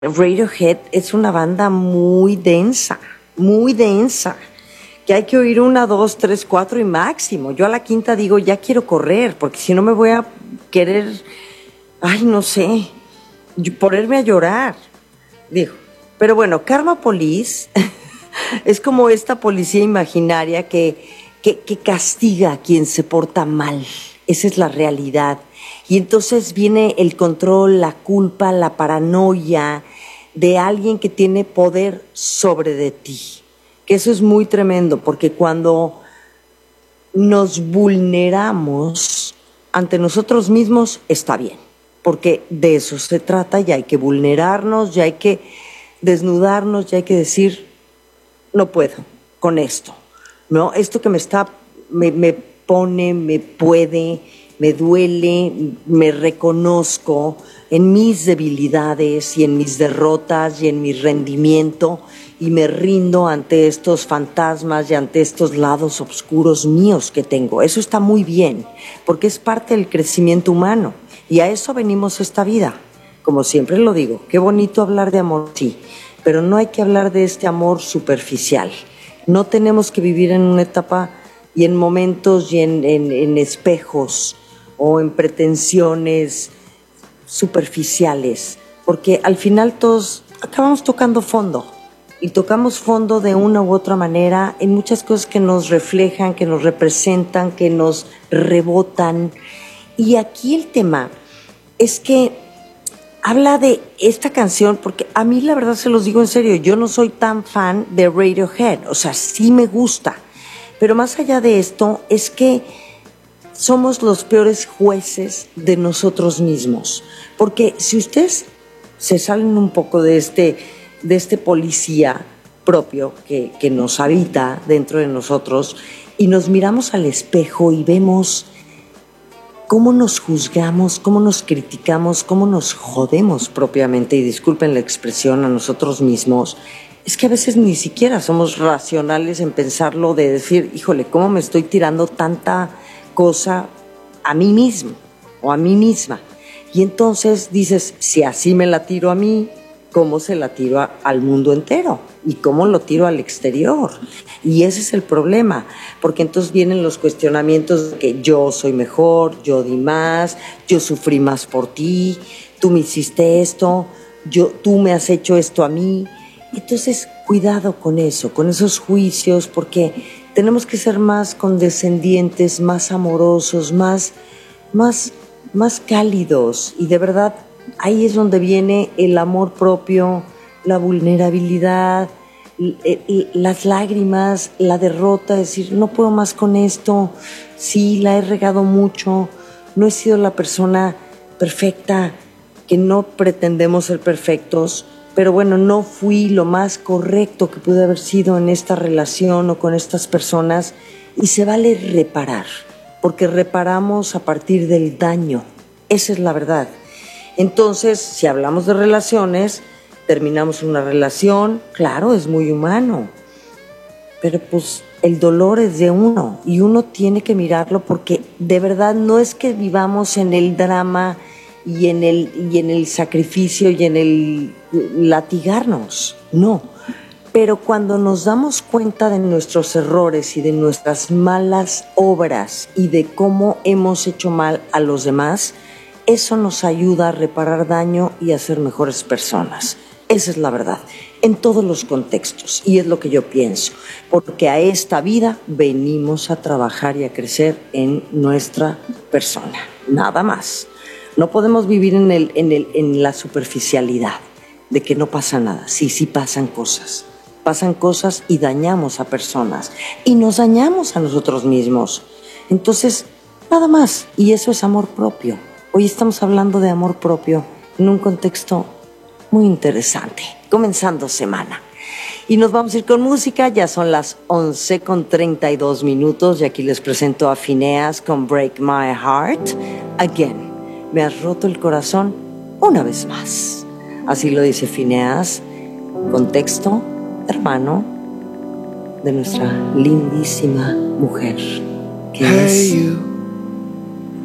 Radiohead es una banda muy densa, que hay que oír una, dos, tres, cuatro y máximo. Yo a la quinta digo, ya quiero correr, porque si no me voy a querer, ay, no sé, ponerme a llorar, digo. Pero bueno, Karma Police es como esta policía imaginaria que castiga a quien se porta mal. Esa es la realidad. Y entonces viene el control, la culpa, la paranoia de alguien que tiene poder sobre de ti. Que eso es muy tremendo, porque cuando nos vulneramos ante nosotros mismos, está bien. Porque de eso se trata, ya hay que vulnerarnos, ya hay que desnudarnos, ya hay que decir, no puedo con esto, ¿no? Esto que me pone, me puede, me duele, me reconozco en mis debilidades y en mis derrotas y en mi rendimiento y me rindo ante estos fantasmas y ante estos lados oscuros míos que tengo. Eso está muy bien, porque es parte del crecimiento humano y a eso venimos esta vida. Como siempre lo digo, qué bonito hablar de amor, sí, pero no hay que hablar de este amor superficial. No tenemos que vivir en una etapa y en momentos y en espejos o en pretensiones superficiales, porque al final todos acabamos tocando fondo y tocamos fondo de una u otra manera en muchas cosas que nos reflejan, que nos representan, que nos rebotan. Y aquí el tema es que habla de esta canción, porque a mí la verdad se los digo en serio, yo no soy tan fan de Radiohead, o sea, sí me gusta, pero más allá de esto es que somos los peores jueces de nosotros mismos, porque si ustedes se salen un poco de este policía propio que nos habita dentro de nosotros y nos miramos al espejo y vemos cómo nos juzgamos, cómo nos criticamos, cómo nos jodemos propiamente, y disculpen la expresión, a nosotros mismos, es que a veces ni siquiera somos racionales en pensarlo, de decir, híjole, ¿cómo me estoy tirando tanta cosa a mí mismo o a mí misma? Y entonces dices, si así me la tiro a mí, ¿cómo se la tiro al mundo entero? ¿Y cómo lo tiro al exterior? Y ese es el problema, porque entonces vienen los cuestionamientos de que yo soy mejor, yo di más, yo sufrí más por ti, tú me hiciste esto, tú me has hecho esto a mí. Entonces, cuidado con eso, con esos juicios, porque tenemos que ser más condescendientes, más amorosos, más cálidos, y de verdad ahí es donde viene el amor propio, la vulnerabilidad, las lágrimas, la derrota, decir, no puedo más con esto, sí, la he regado mucho, no he sido la persona perfecta, que no pretendemos ser perfectos, pero bueno, no fui lo más correcto que pude haber sido en esta relación o con estas personas, y se vale reparar, porque reparamos a partir del daño, esa es la verdad. Entonces, si hablamos de relaciones, terminamos una relación, claro, es muy humano, pero pues el dolor es de uno y uno tiene que mirarlo, porque de verdad no es que vivamos en el drama y en el sacrificio y en el latigarnos, no. Pero cuando nos damos cuenta de nuestros errores y de nuestras malas obras y de cómo hemos hecho mal a los demás, eso nos ayuda a reparar daño y a ser mejores personas. Esa es la verdad, en todos los contextos, y es lo que yo pienso, porque a esta vida venimos a trabajar y a crecer en nuestra persona, nada más. No podemos vivir en la superficialidad de que no pasa nada. Sí, sí pasan cosas y dañamos a personas y nos dañamos a nosotros mismos. Entonces, nada más, y eso es amor propio. Hoy estamos hablando de amor propio en un contexto muy interesante, comenzando semana. Y nos vamos a ir con música, ya son las 11:32 y aquí les presento a Phineas con Break My Heart Again. Me has roto el corazón una vez más. Así lo dice Phineas, contexto, hermano de nuestra lindísima mujer, que es